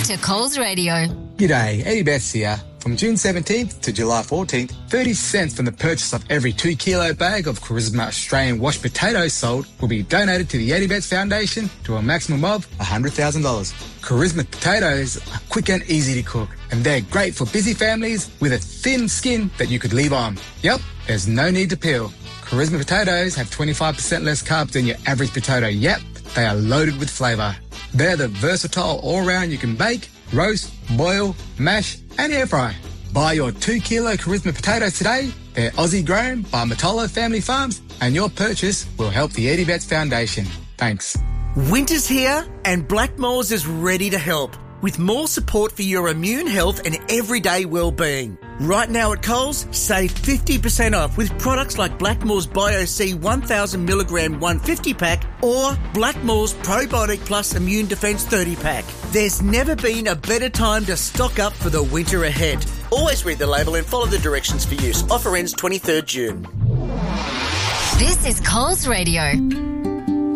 to Coles Radio. G'day, Eddie Betts here. From June 17th to July 14th, 30 cents from the purchase of every 2 kilo bag of Charisma Australian washed potatoes sold will be donated to the Eddie Betts Foundation to a maximum of $100,000. Charisma potatoes are quick and easy to cook, and they're great for busy families with a thin skin that you could leave on. Yep, there's no need to peel. Charisma potatoes have 25% less carbs than your average potato. Yep, they are loaded with flavour. They're the versatile all-round you can bake, roast, boil, mash and air fry. Buy your 2 kilo Charisma potatoes today. They're Aussie grown by Metallo Family Farms, and your purchase will help the Eddie Betts Foundation. Thanks. Winter's here and Blackmores is ready to help with more support for your immune health and everyday well-being. Right now at Coles, save 50% off with products like Blackmores Bio-C 1000mg 150-pack or Blackmores Probiotic Plus Immune Defence 30-pack. There's never been a better time to stock up for the winter ahead. Always read the label and follow the directions for use. Offer ends 23rd June. This is Coles Radio.